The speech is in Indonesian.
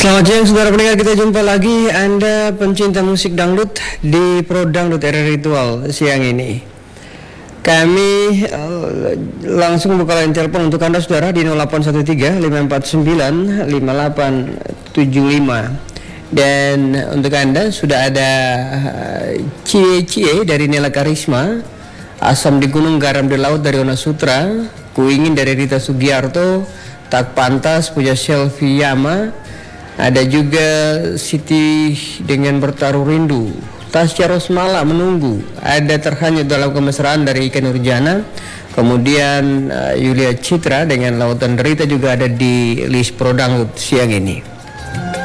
Selamat siang saudara pendengar, kita jumpa lagi Anda pencinta musik dangdut di Pro Dangdut Era Ritual siang ini. Kami langsung buka line telepon untuk Anda saudara di 0813 549 5875. Dan untuk Anda sudah ada Cie dari Nela Karisma, Asam di Gunung Garam di Laut dari Ona Sutra, Kuingin dari Rita Sugiarto, Tak Pantas punya Selvi Yama, ada juga Siti dengan Bertaruh Rindu, Tasya Rosmala Menunggu, ada Terhanyut Dalam Kemesraan dari Ika Nurjana, kemudian Yulia Citra dengan Lautan Derita juga ada di list Pro Dangdut siang ini.